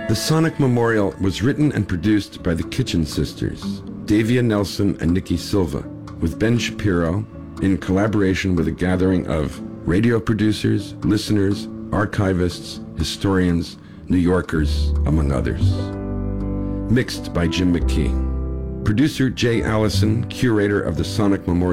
The Sonic Memorial was written and produced by the Kitchen Sisters, Davia Nelson and Nikki Silva, with Ben Shapiro in collaboration with a gathering of radio producers, listeners, archivists, historians, New Yorkers, among others. Mixed by Jim McKee. Producer Jay Allison, curator of the Sonic Memorial